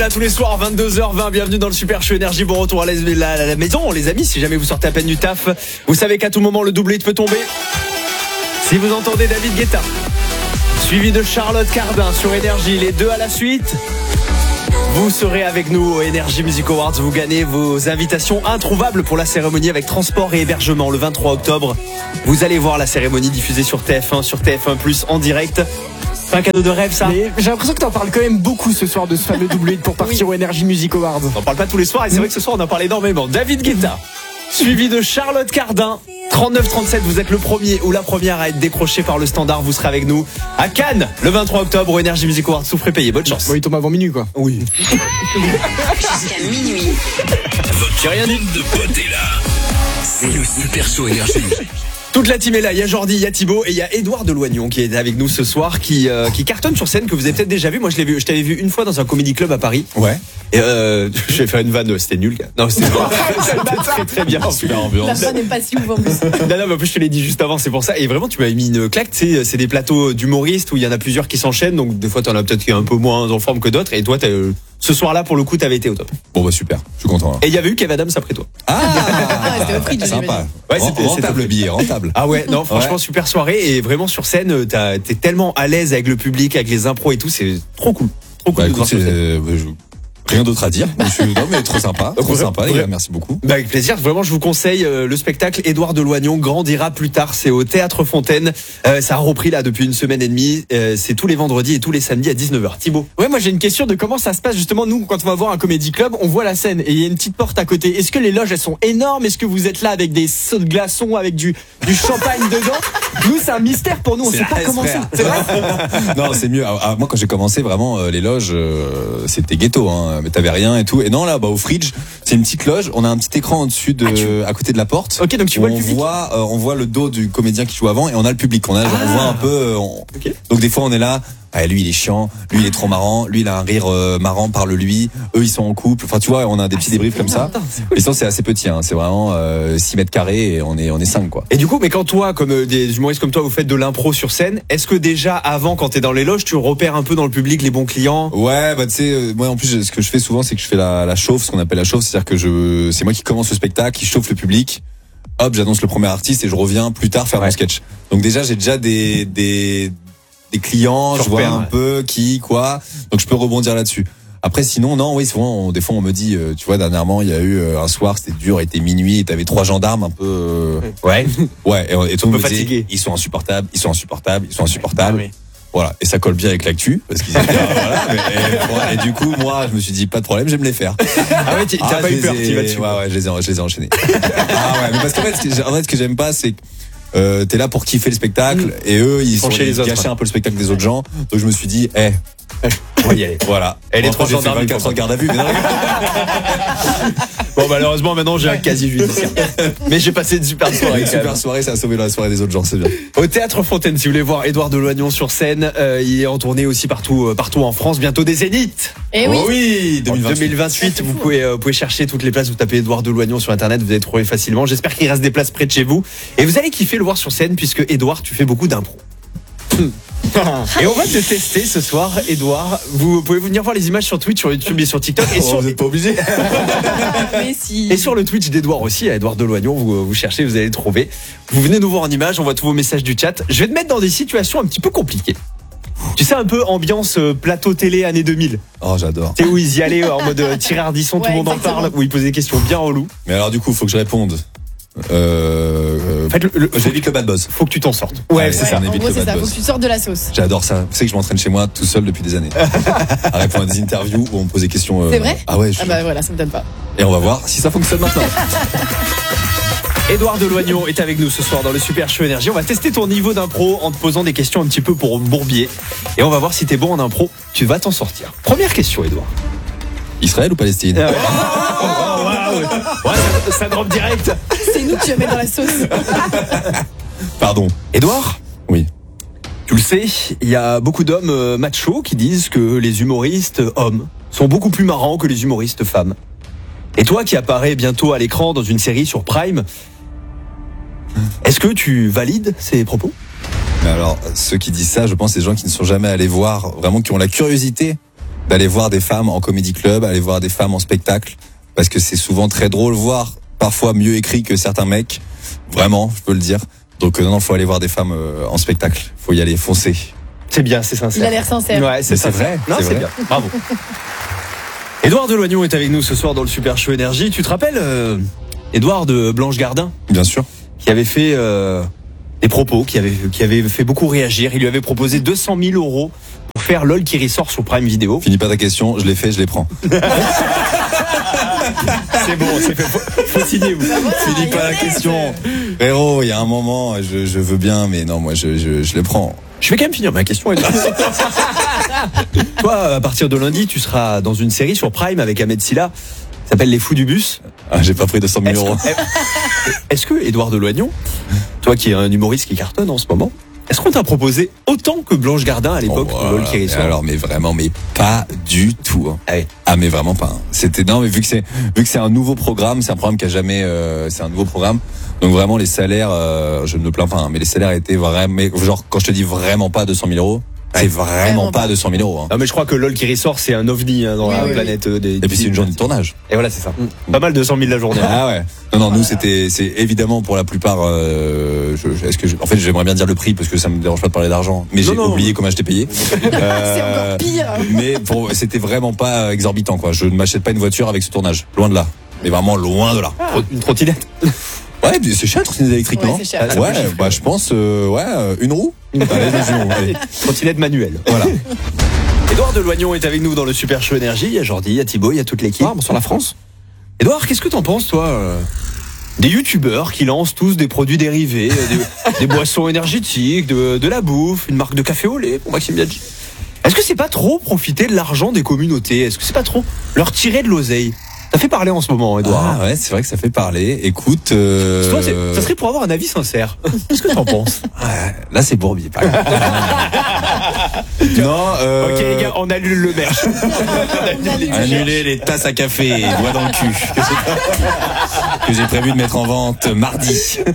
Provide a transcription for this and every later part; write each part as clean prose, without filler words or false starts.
Là, tous les soirs 22h20, bienvenue dans le Super Show Énergie. Bon retour à la maison les amis. Si jamais vous sortez à peine du taf, vous savez qu'à tout moment le doublé peut tomber. Si vous entendez David Guetta suivi de Charlotte Cardin sur Énergie, les deux à la suite, vous serez avec nous au Energy Music Awards. Vous gagnez vos invitations introuvables pour la cérémonie avec transport et hébergement le 23 octobre. Vous allez voir la cérémonie diffusée sur TF1, sur TF1+, en direct. C'est un cadeau de rêve, ça. Mais j'ai l'impression que t'en parles quand même beaucoup ce soir de ce fameux doublé pour partir au Energy Music Awards. On n'en parle pas tous les soirs et c'est vrai que ce soir on en parle énormément. David Guetta suivi de Charlotte Cardin. 39-37, vous êtes le premier ou la première à être décroché par le standard. Vous serez avec nous à Cannes le 23 octobre au Energy Music Awards. Souffrez payer, bonne chance. Bon, il tombe avant minuit, quoi. Oui. Jusqu'à minuit. J'ai rien dit. De potes est là. C'est le Super Show Énergie. Toute la team est là, il y a Jordi, il y a Thibaut et il y a Édouard Deloignon qui est avec nous ce soir, qui cartonne sur scène, que vous avez peut-être déjà vu. Moi je t'avais vu une fois dans un comedy club à Paris. Ouais. Et je vais faire une vanne, c'était nul. Non, c'était très très bien. Super La ambiance. fin n'est pas si ouf en plus. Non, mais en plus je te l'ai dit juste avant, c'est pour ça. Et vraiment tu m'avais mis une claque, tu sais, c'est des plateaux d'humoristes où il y en a plusieurs qui s'enchaînent, donc des fois t'en as peut-être qui est un peu moins en forme que d'autres. Et toi ce soir-là pour le coup t'avais été au top. Bon bah super, je suis content. Et il y avait eu Kev Adams après toi. C'était au Fridge, Sympa. Ouais, c'était Rentable le billet, rentable. Ah ouais, non, franchement, super soirée. Et vraiment sur scène, t'es tellement à l'aise avec le public, avec les impros et tout, c'est trop cool. Trop cool. Bah de écoute, voir sur scène. rien d'autre à dire. Non mais trop sympa, les gars, merci beaucoup. Bah avec plaisir, vraiment je vous conseille le spectacle Édouard Deloignon grandira plus tard, c'est au Théâtre Fontaine, ça a repris là depuis une semaine et demie, c'est tous les vendredis et tous les samedis à 19h. Thibaut. Ouais, moi j'ai une question de comment ça se passe justement. Nous, quand on va voir un comédie club, on voit la scène et il y a une petite porte à côté. Est-ce que les loges elles sont énormes? Est-ce que vous êtes là avec des sauts de glaçons, avec du champagne dedans? Nous, c'est un mystère pour nous, on sait pas comment ça. C'est vrai? Non, c'est mieux. Moi, quand j'ai commencé, vraiment, les loges, c'était ghetto, hein. Mais t'avais rien et tout. Et non, là, au Fridge, c'est une petite loge. On a un petit écran au-dessus à côté de la porte. Ok, donc tu vois le public. On voit le dos du comédien qui joue avant et on a le public. On voit un peu. Ok. Donc des fois, on est là. Ah, lui il est chiant, lui il est trop marrant, lui il a un rire marrant, parle-lui, eux ils sont en couple, enfin tu vois on a des petits débriefs comme ça. Et sinon c'est assez petit, hein. C'est vraiment 6 mètres carrés et on est 5 quoi. Et du coup, mais quand toi, comme des humoristes comme toi, vous faites de l'impro sur scène, est-ce que déjà avant, quand t'es dans les loges, tu repères un peu dans le public les bons clients? Ouais, bah tu sais, moi en plus ce que je fais souvent c'est que je fais la chauffe, ce qu'on appelle la chauffe, c'est-à-dire que c'est moi qui commence le spectacle, qui chauffe le public. Hop, j'annonce le premier artiste et je reviens plus tard faire mon sketch. Donc déjà j'ai déjà des clients, je vois un peu qui, quoi, donc je peux rebondir là-dessus. Après sinon, non, oui, souvent, des fois on me dit, tu vois, dernièrement il y a eu un soir, c'était dur, il était minuit, et t'avais 3 gendarmes un peu... Ouais. Ouais, et tout le monde me fatigué. disait, ils sont insupportables. Ah oui. Voilà, et ça colle bien avec l'actu, parce qu'ils étaient voilà, et du coup, moi, je me suis dit, pas de problème, j'aime les faire. Ah ouais, t'as pas eu peur, tu vas dessus. Ouais, je les ai enchaînés. Ah ouais, mais parce qu'en fait, ce que j'aime pas, c'est que t'es là pour kiffer le spectacle et eux ils gâchaient un peu le spectacle des autres gens, donc je me suis dit on va y aller. Voilà. Et les 3 gendarmes 24 ans de garde à vue. Mais non. Bon, malheureusement maintenant j'ai un quasi judiciaire. Mais j'ai passé une super soirée. Une super soirée, ça a sauvé la soirée des autres gens, c'est bien. Au Théâtre Fontaine, si vous voulez voir Édouard Deloignon sur scène, il est en tournée aussi partout en France, bientôt des Zéniths. Et oui. Oh oui, En 2028, vous pouvez chercher toutes les places, vous tapez Édouard Deloignon sur internet, vous allez trouver facilement. J'espère qu'il reste des places près de chez vous et vous allez kiffer le voir sur scène puisque Édouard, tu fais beaucoup d'impro. Et on va te tester ce soir, Édouard. Vous pouvez venir voir les images sur Twitch, sur YouTube et sur TikTok. Et vous n'êtes pas obligé. Mais si. Et sur le Twitch d'Édouard aussi, à Édouard Deloignon, vous cherchez, vous allez le trouver. Vous venez nous voir en images, on voit tous vos messages du chat. Je vais te mettre dans des situations un petit peu compliquées. Tu sais, un peu ambiance plateau télé années 2000. Oh, j'adore. Tu sais, où ils y allaient en mode Thierry Ardisson, tout le monde exactement. en parle, où ils posaient des questions bien reloues. Mais alors, du coup, faut que je réponde. En fait, j'évite le bad buzz. faut que tu t'en sortes. Ouais, Ouais, c'est ça. En On évite gros, le c'est bad ça. Faut buzz. que tu sortes de la sauce. J'adore ça. Tu sais que je m'entraîne chez moi tout seul depuis des années. À répondre à des interviews où on me pose des questions. C'est vrai? Ah ouais, Ah bah voilà, ça me donne pas. Et on va voir si ça fonctionne maintenant. Édouard Deloignon est avec nous ce soir dans le Super Show Énergie. On va tester ton niveau d'impro en te posant des questions un petit peu pour bourbier. Et on va voir si t'es bon en impro. Tu vas t'en sortir. Première question, Édouard. Israël ou Palestine? Ouais, ça drop direct. C'est nous que tu vas mettre dans la sauce. Pardon. Édouard, Oui. tu le sais, il y a beaucoup d'hommes machos qui disent que les humoristes hommes sont beaucoup plus marrants que les humoristes femmes. Et toi qui apparais bientôt à l'écran dans une série sur Prime, est-ce que tu valides ces propos? Mais alors, ceux qui disent ça, je pense, c'est des gens qui ne sont jamais allés voir, vraiment qui ont la curiosité d'aller voir des femmes en comédie club, aller voir des femmes en spectacle, parce que c'est souvent très drôle, voire parfois mieux écrit que certains mecs. Vraiment, je peux le dire. Donc non, faut aller voir des femmes en spectacle. Faut y aller, foncer. C'est bien, c'est sincère. Il a l'air sincère. Ouais, c'est Mais vrai. Non, c'est c'est vrai. bien. Bravo. Édouard Deloignon est avec nous ce soir dans le Super Show Énergie. Tu te rappelles, Édouard de Blanche Gardin, Bien sûr. qui avait fait des propos, qui avait fait beaucoup réagir. Il lui avait proposé 200 000 € pour faire LOL qui ressort sur Prime Video. Finis pas ta question, je l'ai fait, je les prends. C'est bon, c'est fait. Faut signer, vous. Finis pas la question. Frérot, il y a un moment, je veux bien, mais non, moi, je les prends. Je vais quand même finir ma question, Édouard. Toi, à partir de lundi, tu seras dans une série sur Prime avec Ahmed Silla. Ça s'appelle Les Fous du Bus. Ah, j'ai pas pris 200 000 euros. Est-ce que Édouard Deloignon, toi qui es un humoriste qui cartonne en ce moment, est-ce qu'on t'a proposé autant que Blanche Gardin à l'époque Oh, de LOL qui ressort? alors, mais vraiment, mais pas du tout. Hein. Ah oui. Ah, mais vraiment pas. Hein. C'était non, mais vu que c'est un nouveau programme, c'est un programme qui a jamais, c'est un nouveau programme. Donc vraiment les salaires, je ne me plains pas, hein, mais les salaires étaient vraiment, genre quand je te dis vraiment pas 200 000 euros, c'est vraiment pas 200 000 euros. Hein. Non mais je crois que LOL qui ressort c'est un ovni dans Oui, la oui, planète des. Et puis c'est une journée de tournage. Et voilà c'est ça. Pas mal 200 000 la journée. Ah ouais. Non, nous c'est évidemment pour la plupart. En fait, j'aimerais bien dire le prix parce que ça me dérange pas de parler d'argent, mais j'ai oublié comment je t'ai payé. C'est encore pire. Mais c'était vraiment pas exorbitant quoi. Je ne m'achète pas une voiture avec ce tournage, loin de là. Mais vraiment loin de là. Une trottinette. Ouais, c'est cher, trottinette électrique, Ouais, non? c'est cher. Ouais, bah je pense, une roue. Allez, allez. Trottinette manuelle. Voilà. Édouard Deloignon est avec nous dans le Super Show Énergie. Il y a Jordi, il y a Thibaut, il y a toute l'équipe. Bonsoir la France. Édouard, qu'est-ce que t'en penses toi des youtubeurs qui lancent tous des produits dérivés, des boissons énergétiques, de la bouffe, une marque de café au lait pour Maxime Biaggi. Est-ce que c'est pas trop profiter de l'argent des communautés? Est-ce que c'est pas trop leur tirer de l'oseille? Ça fait parler en ce moment, Édouard. Ah ouais, c'est vrai que ça fait parler. Écoute, Toi, ça serait pour avoir un avis sincère. Qu'est-ce que t'en penses? ouais, là c'est Bourbier. Par exemple. Non. Ok les gars, on annule le merch. Annuler les tasses à café et doigts dans le cul que j'ai prévu de mettre en vente mardi.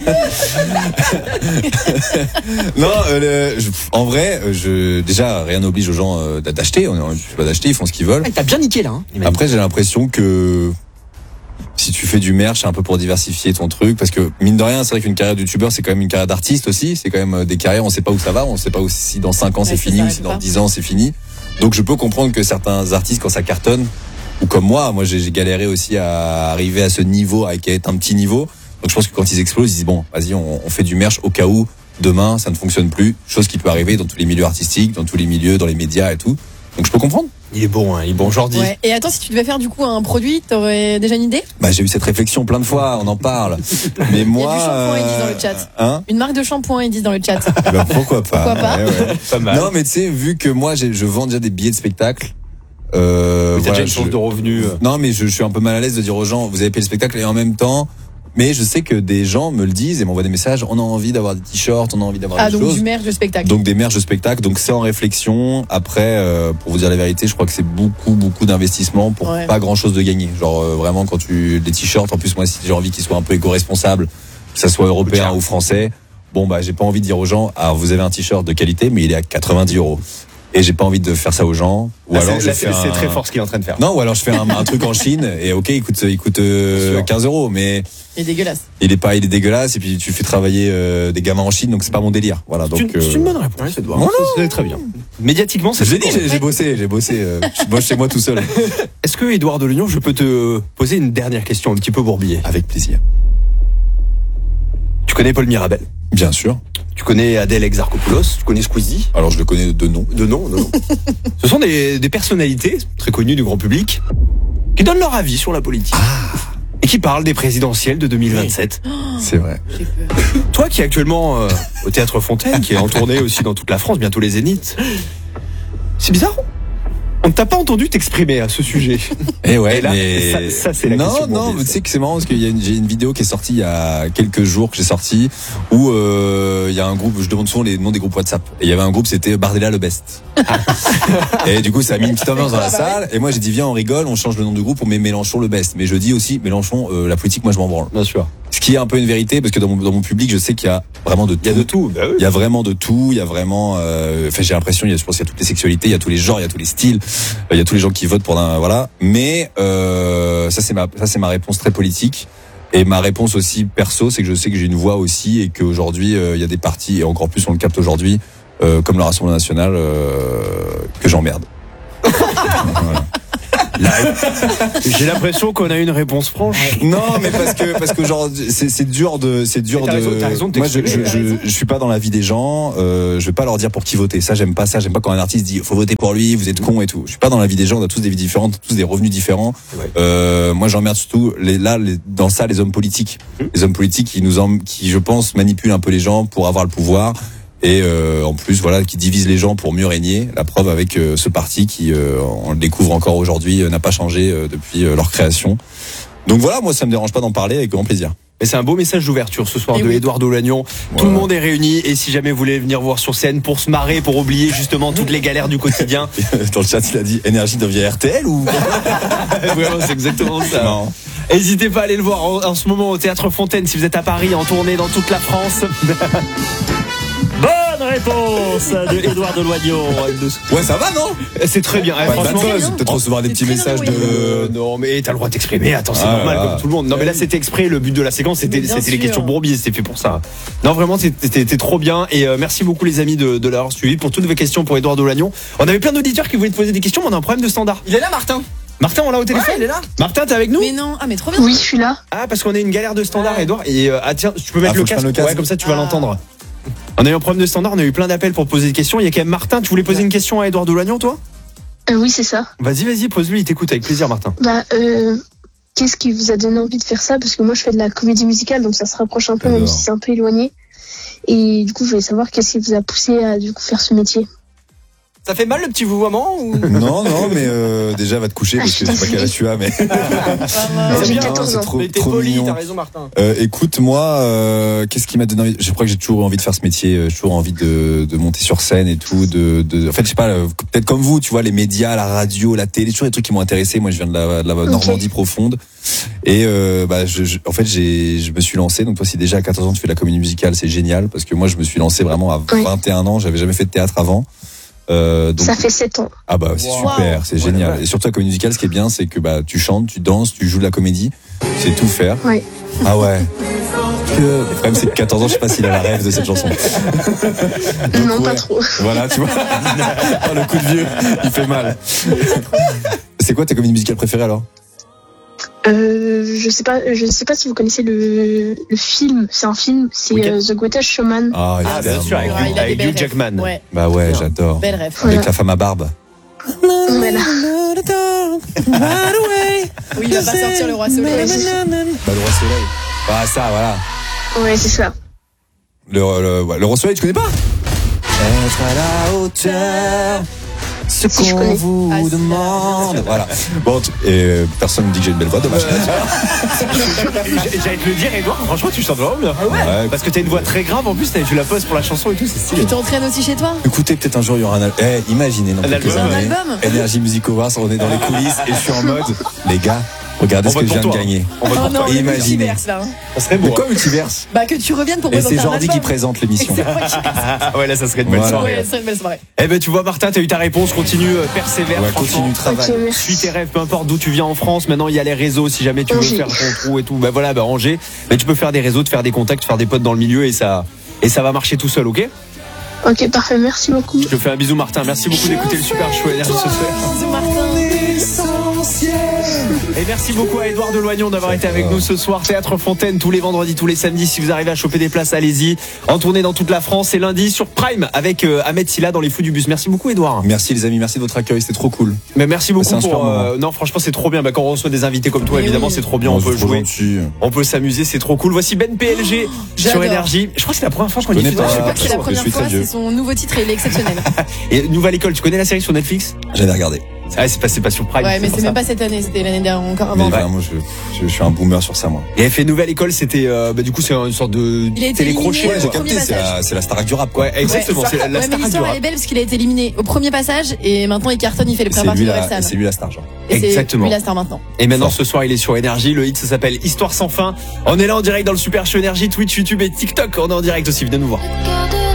Non, en vrai, déjà rien n'oblige aux gens d'acheter. On pas d'acheter, ils font ce qu'ils veulent. Ah, t'as bien niqué là. Hein. Après, j'ai l'impression que si tu fais du merch, c'est un peu pour diversifier ton truc, parce que mine de rien, c'est vrai qu'une carrière de youtubeur, c'est quand même une carrière d'artiste aussi. C'est quand même des carrières, on sait pas où ça va, on sait pas si dans 5 ans c'est fini ou si dans 10 ans c'est fini. Donc je peux comprendre que certains artistes, quand ça cartonne, ou comme moi j'ai galéré aussi à arriver à ce niveau, à être un petit niveau. Donc je pense que quand ils explosent, ils disent bon, vas-y, on fait du merch au cas où demain ça ne fonctionne plus. Chose qui peut arriver dans tous les milieux artistiques, dans tous les milieux, dans les médias et tout. Donc je peux comprendre. Il est bon, Jordi. Ouais. Et attends, si tu devais faire du coup un produit, t'aurais déjà une idée? Bah j'ai eu cette réflexion plein de fois, on en parle. Mais moi, Il y a du shampoing, ils disent dans le chat. Hein? Une marque de shampoing, ils disent dans le chat. Bah, pourquoi pas? Pourquoi pas? Ouais. Pas mal. Non mais tu sais, vu que moi je vends déjà des billets de spectacle. Mais t'as Voilà, déjà une source de revenus. Non mais je suis un peu mal à l'aise de dire aux gens vous avez payé le spectacle et en même temps. Mais je sais que des gens me le disent et m'envoient des messages. On a envie d'avoir des t-shirts, on a envie d'avoir Ah, des donc choses. du merch de spectacle. Donc des merch de spectacle. Donc c'est en réflexion. Après, pour vous dire la vérité, je crois que c'est beaucoup d'investissement pour Ouais. pas grand chose de gagner. Genre vraiment quand des t-shirts. En plus moi si j'ai envie qu'ils soient un peu éco-responsables, que ça soit européen ou français. Bon bah j'ai pas envie de dire aux gens. Alors vous avez un t-shirt de qualité mais il est à 90 €. Et j'ai pas envie de faire ça aux gens. Ou alors je fais c'est très fort ce qu'il est en train de faire. Non, ou alors je fais un truc en Chine et ok, il coûte 15 €, mais Il est dégueulasse. il est dégueulasse et puis tu fais travailler des gamins en Chine, donc c'est pas mon délire. Voilà, donc C'est une bonne réponse, Édouard. Voilà. C'est très bien. Médiatiquement, c'est j'ai dit, j'ai bossé. Je bosse chez moi tout seul. Est-ce que Édouard Deloignon, je peux te poser une dernière question un petit peu bourbier? Avec plaisir. Tu connais Paul Mirabel? Bien sûr. Tu connais Adèle Exarchopoulos? Tu connais Squeezie? Alors je le connais de nom. De nom. Ce sont des personnalités très connues du grand public qui donnent leur avis sur la politique. Et qui parlent des présidentielles de 2027. C'est vrai. J'ai peur. Toi qui es actuellement au Théâtre Fontaine, qui est en tournée aussi dans toute la France, bientôt les Zéniths. C'est bizarre. On ne t'a pas entendu t'exprimer à ce sujet. Et ouais, Et là, mais ça, c'est la question. Non, mais tu sais que c'est marrant parce qu'il y a j'ai une vidéo qui est sortie il y a quelques jours que j'ai sortie où il y a un groupe, je demande souvent les noms des groupes WhatsApp. Et il y avait un groupe, c'était Bardella le Best. Et du coup, ça a mis une petite ambiance dans la salle. Et moi, j'ai dit viens, on rigole, on change le nom du groupe, on met Mélenchon le Best. Mais je dis aussi Mélenchon, la politique, moi je m'en branle. Bien sûr. Ce qui est un peu une vérité, parce que dans mon public, je sais qu'il y a vraiment de tout. Il y a de tout. Bah oui. Il y a vraiment de tout. Il y a vraiment. Enfin, j'ai l'impression, je pense qu'il y a toutes les sexualités, il y a tous les genres, il y a tous les styles, il y a tous les gens qui votent pour un. Voilà. Mais ça c'est ma réponse très politique. Et ma réponse aussi perso, c'est que je sais que j'ai une voix aussi et qu'aujourd'hui il y a des partis, et encore plus on le capte aujourd'hui, comme le Rassemblement National, que j'emmerde. Voilà. J'ai l'impression qu'on a une réponse franche. Non, mais parce que genre c'est dur de. T'as raison de Moi, t'exprimer. je suis pas dans la vie des gens. Je vais pas leur dire pour qui voter. Ça, j'aime pas ça. J'aime pas quand un artiste dit faut voter pour lui, vous êtes con et tout. Je suis pas dans la vie des gens. On a tous des vies différentes, tous des revenus différents. Moi, j'emmerde surtout dans ça les hommes politiques. Les hommes politiques qui je pense manipulent un peu les gens pour avoir le pouvoir. Et en plus, voilà, qui divise les gens pour mieux régner. La preuve avec ce parti qui, on le découvre encore aujourd'hui, n'a pas changé depuis leur création. Donc voilà, moi, ça me dérange pas d'en parler avec grand plaisir. Mais c'est un beau message d'ouverture ce soir Et de oui. Édouard Delagnon. Tout le monde est réuni et si jamais vous voulez venir voir sur scène pour se marrer, pour oublier justement toutes les galères du quotidien. Dans le chat, il a dit énergie devient RTL ou Vraiment, c'est exactement ça. non. N'hésitez pas à aller le voir en ce moment au Théâtre Fontaine si vous êtes à Paris, en tournée dans toute la France. Bonne réponse de Édouard Delagnon. Ouais, ça va, non? C'est très bien. Ouais, Franchement, bad buzz. Peut-être recevoir des C'est petits très messages bien, de. non mais t'as le droit de t'exprimer. Attends, c'est Ah, normal là. comme tout le monde. Non mais là c'était exprès. Le but de la séquence c'était Bien les sûr. questions bourbiers. C'était fait pour ça. Non vraiment c'était trop bien et merci beaucoup les amis de l'avoir suivi pour toutes vos questions pour Édouard Delagnon. On avait plein d'auditeurs qui voulaient te poser des questions. Mais on a un problème de standard. Il est là, Martin. Martin, on l'a au téléphone. Il est là. Martin, t'es avec nous? Mais non, ah mais trop bien. Oui, je suis là. Ah parce qu'on a une galère de standard, Édouard. Et tiens, tu peux mettre Ah, le faut que je casque. prenne le casque. Ouais, comme ça tu vas Ah. l'entendre. On a eu un problème de standard. On a eu plein d'appels pour poser des questions. Il y a quand même Martin. Tu voulais poser une question à Édouard Delagnon, toi? Oui, c'est ça. Vas-y, pose-lui. Il t'écoute avec plaisir, Martin. Qu'est-ce qui vous a donné envie de faire ça? Parce que moi, je fais de la comédie musicale, donc ça se rapproche un peu, même J'adore. si c'est un peu éloigné. Et du coup, je voulais savoir qu'est-ce qui vous a poussé à du coup faire ce métier. Ça fait mal le petit vouvoiement ou Non, mais déjà va te coucher parce que je sais pas quel âge tu as, mais. J'ai bien, 14 c'est ans. trop, Mais t'es trop poli, mignon. t'as raison, Martin. Écoute, moi, qu'est-ce qui m'a donné envie? Je crois que j'ai toujours eu envie de faire ce métier. J'ai toujours envie de monter sur scène et tout. En fait, je sais pas, peut-être comme vous, tu vois, les médias, la radio, la télé, toujours des trucs qui m'ont intéressé. Moi, je viens de la Normandie profonde. Et en fait, je me suis lancé. Donc toi, si déjà à 14 ans tu fais de la comédie musicale, c'est génial parce que moi, je me suis lancé vraiment à Oui. 21 ans. J'avais jamais fait de théâtre avant. Donc, Ça fait 7 ans. ah bah c'est Wow. super, c'est génial. Et surtout la comédie musicale, ce qui est bien, c'est que tu chantes, tu danses, tu joues de la comédie, tu sais tout faire. Ouais. Ah ouais. Le problème c'est que 14 ans, je sais pas s'il a la rêve de cette chanson. Non, ouais. pas trop. Voilà, tu vois. Oh, le coup de vieux, il fait mal. C'est quoi ta comédie musicale préférée alors? Je sais pas si vous connaissez le film. C'est un film, c'est Ok. The Greatest Showman. Ah, Ah, bien évidemment. sûr, avec Ah, il a des Hugh belles Jackman. rêves. Ouais, Bah ouais, Bien. j'adore. belle rêve. Avec la femme à barbe. Voilà. Oui, il va pas sortir le roi soleil. Bah le roi soleil. Ah ça, voilà. Ouais, c'est ça. Le roi soleil, tu connais pas? Être à la hauteur. Ce Si, je qu'on connais. vous Ah, si, demande. Voilà. Bon, personne ne dit que j'ai une belle voix, dommage. J'allais te le dire, Édouard. Franchement, tu chantes vraiment bien. Ouais. Parce que t'as une voix très grave. En plus, tu la poses pour la chanson et tout. C'est stylé. Tu t'entraînes aussi chez toi? Écoutez, peut-être un jour il y aura un album. Imaginez dans Un quelques album. Un années. album? Energy Music Awards, on est dans les coulisses et je suis en mode, les gars, regardez On ce que vote je viens pour de toi. gagner. On va Oh pour non, toi. le Imaginez. multiverse là. Ça serait beau. Mais quoi multiverse? Bah que tu reviennes pour Et présenter c'est un Jordi qui album. présente l'émission. C'est moi qui- Ah ouais, là, ça serait une belle Voilà. soirée. Ouais, c'est une belle soirée. Eh ben, tu vois, Martin, t'as eu ta réponse. Continue, persévère. Ouais, franchement. continue, travail. Ok, merci. Suis tes rêves, peu importe d'où tu viens en France. Maintenant, il y a les réseaux. Si jamais tu veux Angers. faire ton trou et tout, bah voilà, Angers. Mais tu peux faire des réseaux, te faire des contacts, faire des potes dans le milieu et ça va marcher tout seul, ok? Ok, parfait. Merci beaucoup. Je te fais un bisou, Martin. Merci beaucoup d'écouter le Super Show Énergie ce soir. Bisous Martin. Et merci beaucoup à Édouard Delagnon d'avoir été avec nous ce soir. Théâtre Fontaine tous les vendredis, tous les samedis. Si vous arrivez à choper des places, allez-y. En tournée dans toute la France. Et lundi sur Prime avec Ahmed Silla dans les Fous du Bus. Merci beaucoup, Édouard. Merci les amis, merci de votre accueil, c'était trop cool. Mais merci beaucoup C'est un super pour. moment. Non, franchement, c'est trop bien. Bah, quand on reçoit des invités comme toi, Mais évidemment, oui. c'est trop bien. Oh, On peut c'est trop jouer, gentil. on peut s'amuser, c'est trop cool. Voici Ben PLG sur J'adore. Énergie. Je crois que c'est la première fois qu'on Je diffuse. connais pas. Je crois que c'est la Je première suis très fois, vieux. c'est son nouveau titre et il est exceptionnel. Et Nouvelle École, tu connais la série sur Netflix? J'avais regardé. C'est pas sur Prime. Ouais, mais pour c'est ça. même pas cette année, c'était l'année dernière, encore Mais avant. vraiment, je suis un boomer sur ça, moi. Il avait fait Nouvelle École, c'était du coup c'est une sorte de Il a été télécrochet. éliminé, J'ai au premier capté, passage. c'est la Starac du rap, quoi. Ouais, exactement, Ouais, c'est la ouais, mais star du l'histoire elle rap. est belle parce qu'il a été éliminé au premier passage et maintenant il cartonne, il fait les C'est pré-parties lui, de Orelsan. c'est lui la star, genre. Et c'est Exactement. lui la star maintenant. Et maintenant Fort. ce soir il est sur Énergie, le hit ça s'appelle Histoire sans fin. On est là en direct dans le Super Show Énergie, Twitch, YouTube et TikTok. On est en direct aussi, venez nous voir. Regarde